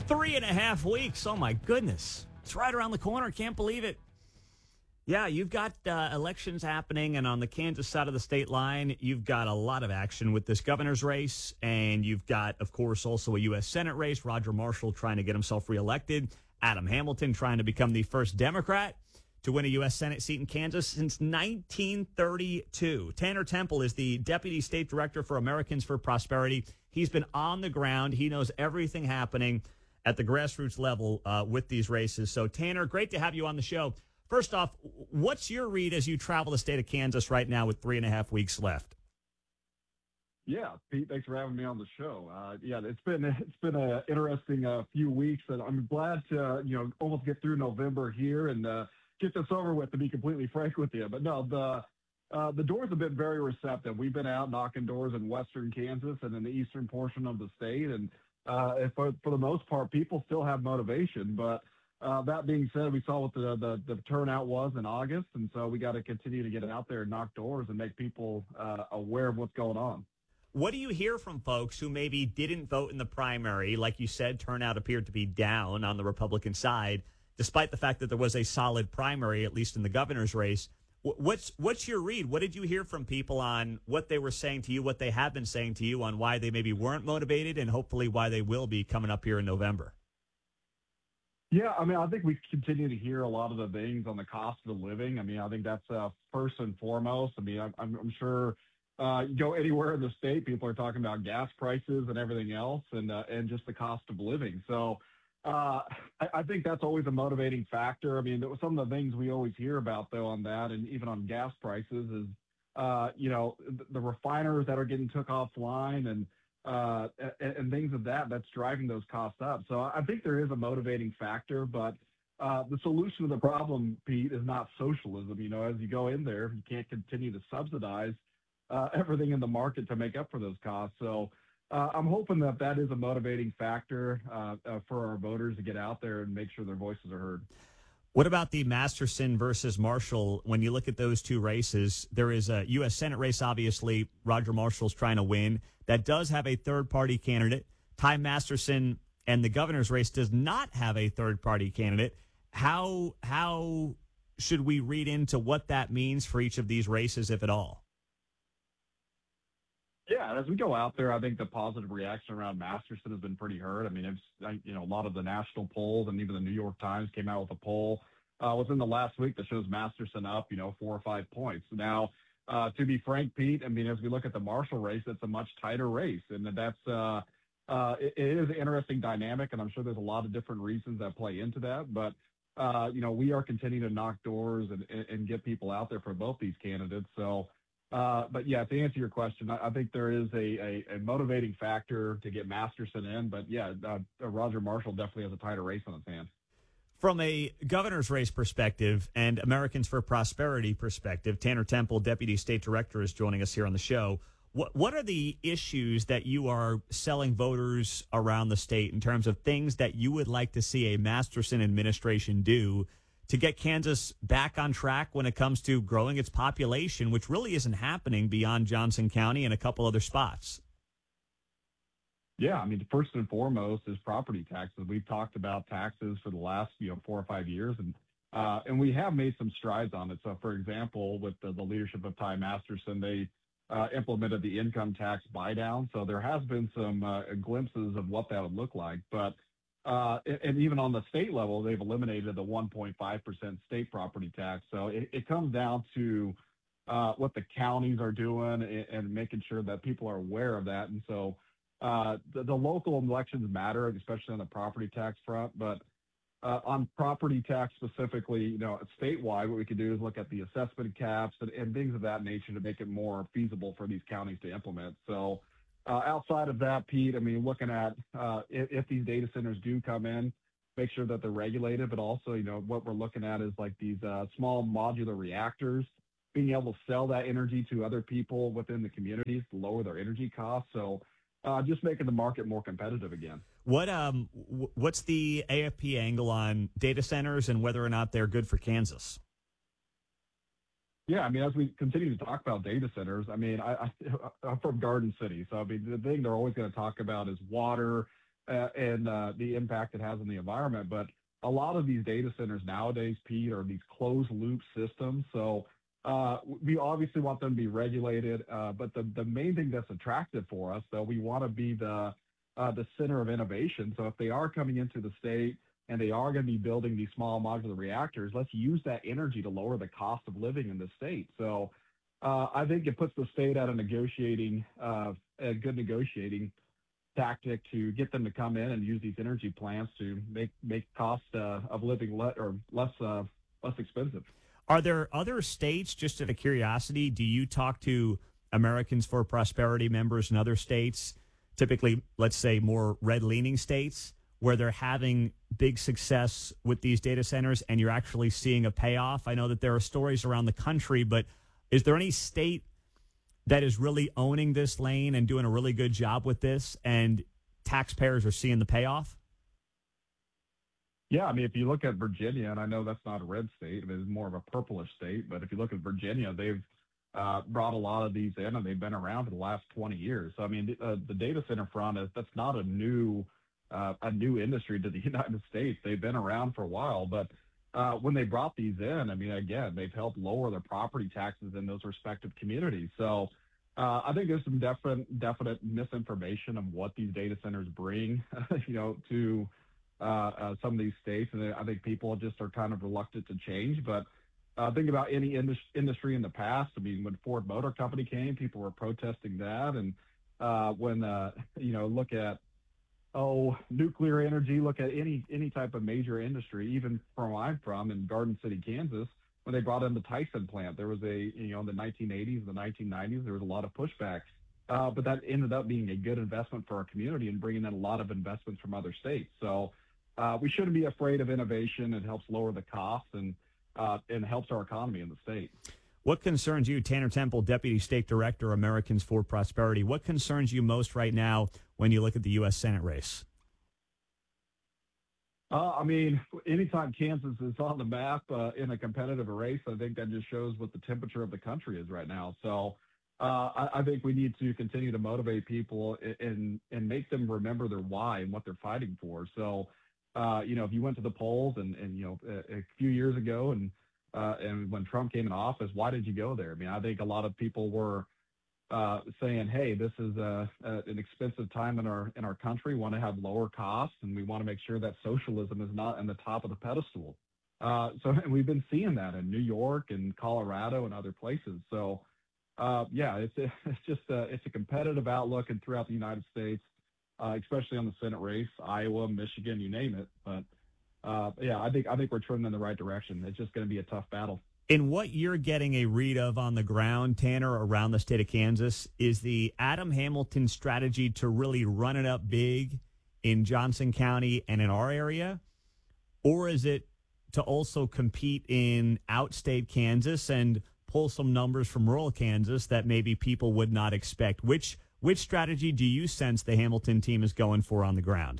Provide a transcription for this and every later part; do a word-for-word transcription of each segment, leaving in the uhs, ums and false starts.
Three and a half weeks. Oh, my goodness. It's right around the corner. Can't believe it. Yeah, you've got uh, elections happening, and on the Kansas side of the state line, you've got a lot of action with this governor's race, and you've got, of course, also a U S Senate race. Roger Marshall trying to get himself reelected. Adam Hamilton trying to become the first Democrat to win a U S Senate seat in Kansas since nineteen thirty-two. Tanner Temple is the Deputy State Director for Americans for Prosperity. He's been on the ground. He knows everything happening at the grassroots level uh, with these races. So, Tanner, great to have you on the show. First off, what's your read as you travel the state of Kansas right now with three and a half weeks left? Yeah, Pete, thanks for having me on the show. Uh, yeah, it's been it's been an interesting uh, few weeks, and I'm glad to you know almost get through November here and uh, get this over with. To be completely frank with you, but no, the uh, the doors have been very receptive. We've been out knocking doors in western Kansas and in the eastern portion of the state, and uh, for for the most part, people still have motivation. But uh, that being said, we saw what the, the the turnout was in August, and so we got to continue to get out there and knock doors and make people uh, aware of what's going on. What do you hear from folks who maybe didn't vote in the primary? Like you said, turnout appeared to be down on the Republican side, despite the fact that there was a solid primary, at least in the governor's race. What's what's your read? What did you hear from people on what they were saying to you, what they have been saying to you on why they maybe weren't motivated and hopefully why they will be coming up here in November? Yeah, I mean, I think we continue to hear a lot of the things on the cost of the living. I mean, I think that's uh, first and foremost. I mean, I'm, I'm sure uh, you go anywhere in the state, people are talking about gas prices and everything else, and uh, and just the cost of living. So uh, I, I think that's always a motivating factor. I mean, there was some of the things we always hear about, though, on that, and even on gas prices, is uh, you know the, the refiners that are getting took offline and uh, and, and things of that that's driving those costs up. So I think there is a motivating factor, but uh, the solution to the problem, Pete, is not socialism. You know, as you go in there, you can't continue to subsidize uh, everything in the market to make up for those costs. So uh, I'm hoping that that is a motivating factor uh, uh, for our voters to get out there and make sure their voices are heard. What about the Masterson versus Marshall? When you look at those two races, there is a U S Senate race, obviously. Roger Marshall's trying to win. That does have a third-party candidate. Ty Masterson and the governor's race does not have a third-party candidate. How how should we read into what that means for each of these races, if at all? Yeah, as we go out there, I think the positive reaction around Masterson has been pretty heard. I mean, it's, you know, a lot of the national polls and even the New York Times came out with a poll uh, within the last week that shows Masterson up, you know, four or five points. Now, uh, to be frank, Pete, I mean, as we look at the Marshall race, it's a much tighter race, and that's uh, uh, it, it is an interesting dynamic, and I'm sure there's a lot of different reasons that play into that. But uh, you know, we are continuing to knock doors and, and, and get people out there for both these candidates. So. Uh, but yeah, to answer your question, I, I think there is a, a, a motivating factor to get Masterson in. But yeah, uh, Roger Marshall definitely has a tighter race on his hands. From a governor's race perspective and Americans for Prosperity perspective, Tanner Temple, Deputy State Director, is joining us here on the show. What what are the issues that you are selling voters around the state in terms of things that you would like to see a Masterson administration do to get Kansas back on track when it comes to growing its population, which really isn't happening beyond Johnson County and a couple other spots? Yeah, I mean, first and foremost is property taxes. We've talked about taxes for the last, you know, four or five years, and uh, and we have made some strides on it. So, for example, with the, the leadership of Ty Masterson, they uh, implemented the income tax buy down. So there has been some uh, glimpses of what that would look like, but Uh, and even on the state level, they've eliminated the one point five percent state property tax. So it, it comes down to uh, what the counties are doing and, and making sure that people are aware of that. And so uh, the, the local elections matter, especially on the property tax front. But uh, on property tax specifically, you know, statewide, what we could do is look at the assessment caps and, and things of that nature to make it more feasible for these counties to implement. So Uh, outside of that, Pete, I mean, looking at uh, if, if these data centers do come in, make sure that they're regulated, but also, you know, what we're looking at is like these uh, small modular reactors, being able to sell that energy to other people within the communities to lower their energy costs. So uh, just making the market more competitive again. What um w- what's the A F P angle on data centers and whether or not they're good for Kansas? Yeah, I mean, as we continue to talk about data centers, I mean, I, I, I'm from Garden City. So, I mean, the thing they're always going to talk about is water, uh, and uh, the impact it has on the environment. But a lot of these data centers nowadays, Pete, are these closed loop systems. So uh, we obviously want them to be regulated, uh, but the, the main thing that's attractive for us, though, we want to be the uh, the center of innovation. So if they are coming into the state and they are going to be building these small modular reactors, let's use that energy to lower the cost of living in the state. So uh, I think it puts the state at a negotiating, uh, a good negotiating tactic to get them to come in and use these energy plants to make make cost uh, of living le- or less uh, less expensive. Are there other states, just out of curiosity, do you talk to Americans for Prosperity members in other states, typically, let's say, more red-leaning states, where they're having big success with these data centers and you're actually seeing a payoff? I know that there are stories around the country, but is there any state that is really owning this lane and doing a really good job with this and taxpayers are seeing the payoff? Yeah, I mean, if you look at Virginia, and I know that's not a red state, it's more of a purplish state, but if you look at Virginia, they've uh, brought a lot of these in, and they've been around for the last twenty years. So, I mean, uh, the data center front, is that's not a new uh, a new industry to the United States. They've been around for a while, but uh, when they brought these in, I mean, again, they've helped lower the property taxes in those respective communities. So uh, I think there's some definite, definite misinformation of what these data centers bring, you know, to uh, uh, some of these states. And I think people just are kind of reluctant to change. But uh, think about any indus- industry in the past. I mean, when Ford Motor Company came, people were protesting that. And uh, when, uh, you know, look at, oh, nuclear energy, look at any any type of major industry, even from where I'm from in Garden City, Kansas, when they brought in the Tyson plant, there was a, you know, in the nineteen eighties, the nineteen nineties, there was a lot of pushback. Uh, but that ended up being a good investment for our community and bringing in a lot of investments from other states. So uh, we shouldn't be afraid of innovation. It helps lower the costs and, uh, and helps our economy in the state. What concerns you, Tanner Temple, Deputy State Director, Americans for Prosperity? What concerns you most right now when you look at the U S Senate race? Uh, I mean, anytime Kansas is on the map uh, in a competitive race, I think that just shows what the temperature of the country is right now. So uh, I, I think we need to continue to motivate people and and make them remember their why and what they're fighting for. So, uh, you know, if you went to the polls and, and you know, a, a few years ago and uh, and when Trump came in office, why did you go there? I mean, I think a lot of people were uh, saying, hey, this is a, a, an expensive time in our in our country. We want to have lower costs, and we want to make sure that socialism is not in the top of the pedestal. Uh, so and we've been seeing that in New York and Colorado and other places. So, uh, yeah, it's a, it's just a, it's a competitive outlook and throughout the United States, uh, especially on the Senate race, Iowa, Michigan, you name it. But uh, yeah, I think I think we're trending in the right direction. It's just going to be a tough battle. In what you're getting a read of on the ground, Tanner, around the state of Kansas, is the Adam Hamilton strategy to really run it up big in Johnson County and in our area? Or is it to also compete in outstate Kansas and pull some numbers from rural Kansas that maybe people would not expect? Which which strategy do you sense the Hamilton team is going for on the ground?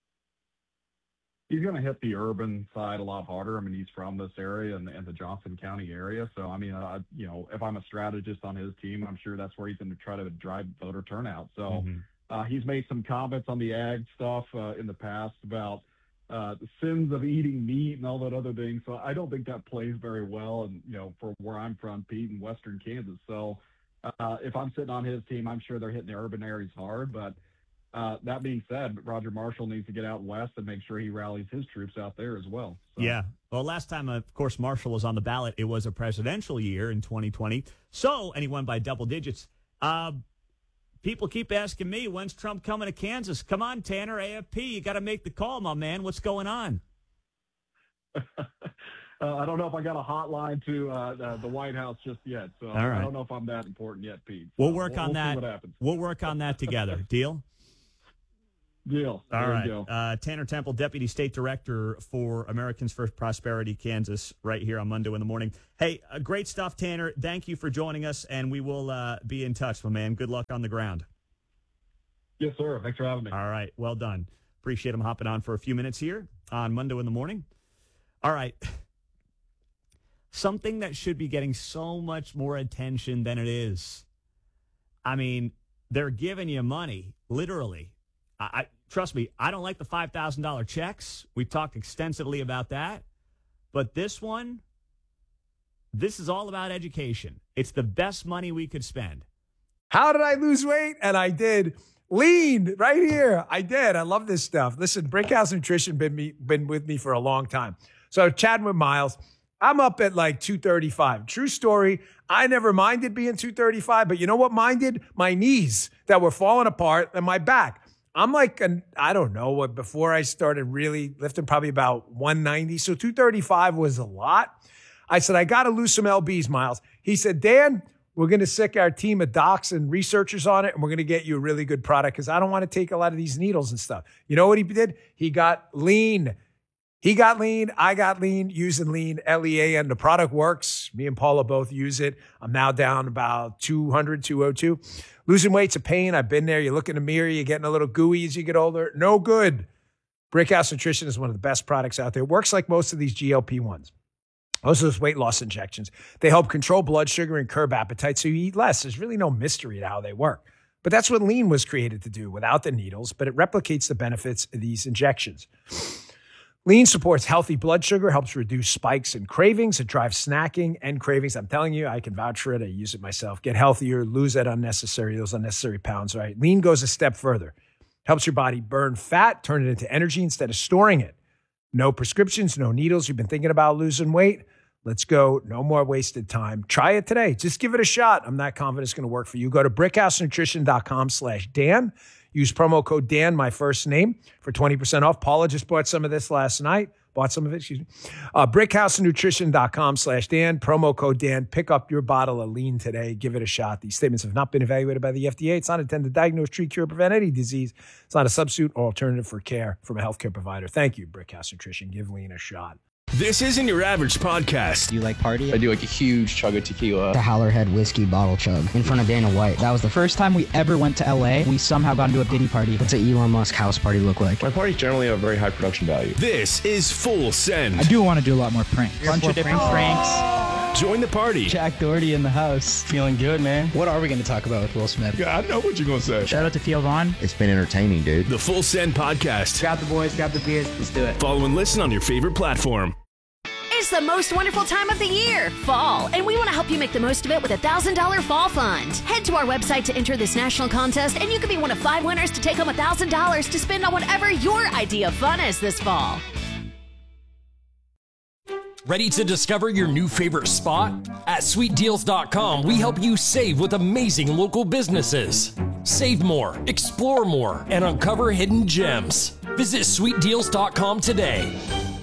He's going to hit the urban side a lot harder. I mean, he's from this area and, and the Johnson County area. So, I mean, uh, you know, if I'm a strategist on his team, I'm sure that's where he's going to try to drive voter turnout. So mm-hmm. uh, he's made some comments on the ag stuff uh, in the past about uh, the sins of eating meat and all that other thing. So I don't think that plays very well. And, you know, for where I'm from, Pete, in Western Kansas. So uh, if I'm sitting on his team, I'm sure they're hitting the urban areas hard. But Uh, that being said, Roger Marshall needs to get out west and make sure he rallies his troops out there as well. So. Yeah. Well, last time, of course, Marshall was on the ballot, it was a presidential year in twenty twenty. So, and he won by double digits. Uh, people keep asking me, when's Trump coming to Kansas? Come on, Tanner, A F P, you got to make the call, my man. What's going on? uh, I don't know if I got a hotline to uh, the, the White House just yet. So All right. I don't know if I'm that important yet, Pete. So we'll work we'll, on we'll that. See what happens. We'll work on that together. Deal? Deal. All there right. Go. Uh, Tanner Temple, Deputy State Director for Americans for Prosperity, Kansas, right here on Monday in the morning. Hey, uh, great stuff, Tanner. Thank you for joining us, and we will uh, be in touch, my man. Good luck on the ground. Yes, sir. Thanks for having me. All right. Well done. Appreciate him hopping on for a few minutes here on Monday in the morning. All right. Something that should be getting so much more attention than it is. I mean, they're giving you money, literally. I, trust me, I don't like the five thousand dollars checks. We've talked extensively about that. But this one, this is all about education. It's the best money we could spend. How did I lose weight? And I did. Lean right here. I did. I love this stuff. Listen, Brickhouse Nutrition been me been with me for a long time. So chatting with Miles, I'm up at like two thirty-five. True story. I never minded being two thirty-five, but you know what minded? My knees that were falling apart and my back. I'm like, an, I don't know what, before I started really lifting, probably about one ninety. So two thirty-five was a lot. I said, I got to lose some L Bs, Miles. He said, Dan, we're going to sick our team of docs and researchers on it, and we're going to get you a really good product because I don't want to take a lot of these needles and stuff. You know what he did? He got lean. He got lean. I got lean using lean, L E A, and the product works. Me and Paula both use it. I'm now down about two hundred, two oh two. Losing weight's a pain. I've been there. You look in the mirror, you're getting a little gooey as you get older. No good. Brickhouse Nutrition is one of the best products out there. It works like most of these G L P ones. Most of those weight loss injections. They help control blood sugar and curb appetite so you eat less. There's really no mystery to how they work. But that's what lean was created to do without the needles, but it replicates the benefits of these injections. Lean supports healthy blood sugar, helps reduce spikes and cravings. It drives snacking and cravings. I'm telling you, I can vouch for it. I use it myself. Get healthier, lose that unnecessary, those unnecessary pounds, right? Lean goes a step further. Helps your body burn fat, turn it into energy instead of storing it. No prescriptions, no needles. You've been thinking about losing weight? Let's go. No more wasted time. Try it today. Just give it a shot. I'm not confident it's going to work for you. Go to brickhousenutrition.com slash Dan. Use promo code Dan, my first name, for twenty percent off. Paula just bought some of this last night. Bought some of it, excuse me. Uh, brickhousenutrition.com slash Dan. Promo code Dan. Pick up your bottle of lean today. Give it a shot. These statements have not been evaluated by the F D A. It's not intended to diagnose, treat, cure, or prevent any disease. It's not a substitute or alternative for care from a healthcare provider. Thank you, Brickhouse Nutrition. Give lean a shot. This isn't your average podcast. Do you like party? I do like a huge chug of tequila. The Howlerhead whiskey bottle chug in front of Dana White. That was the first time we ever went to L A. We somehow got into a Diddy party. What's an Elon Musk house party look like? My parties generally have very high production value. This is Full Send. I do want to do a lot more pranks. Bunch of different pranks. pranks. Join the party. Jack Doherty in the house. Feeling good, man. What are we going to talk about with Will Smith? Yeah, I know what you're going to say. Shout out to Theo Vaughn. It's been entertaining, dude. The Full Send podcast. Grab the boys, grab the beers. Let's do it. Follow and listen on your favorite platform. It's the most wonderful time of the year, fall, and we want to help you make the most of it with a one thousand dollars Fall Fund. Head to our website to enter this national contest, and you could be one of five winners to take home one thousand dollars to spend on whatever your idea of fun is this fall. Ready to discover your new favorite spot? At sweet deals dot com, we help you save with amazing local businesses. Save more, explore more, and uncover hidden gems. Visit sweet deals dot com today.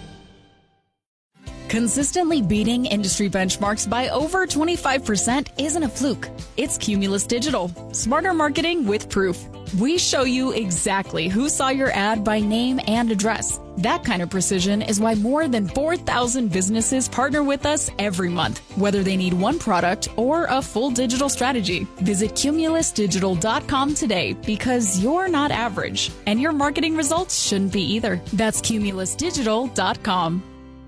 Consistently beating industry benchmarks by over twenty-five percent isn't a fluke. It's Cumulus Digital. Smarter marketing with proof. We show you exactly who saw your ad by name and address. That kind of precision is why more than four thousand businesses partner with us every month, whether they need one product or a full digital strategy. Visit cumulus digital dot com today because you're not average, and your marketing results shouldn't be either. That's cumulus digital dot com.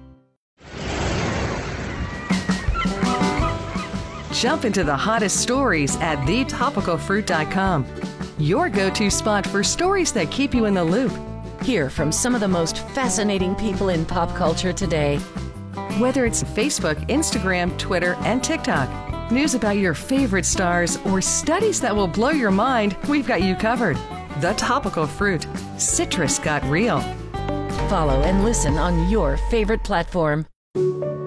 Jump into the hottest stories at the topical fruit dot com. Your go-to spot for stories that keep you in the loop. Hear from some of the most fascinating people in pop culture today. Whether it's Facebook, Instagram, Twitter, and TikTok, news about your favorite stars, or studies that will blow your mind, we've got you covered. The Topical Fruit. Citrus got real. Follow and listen on your favorite platform.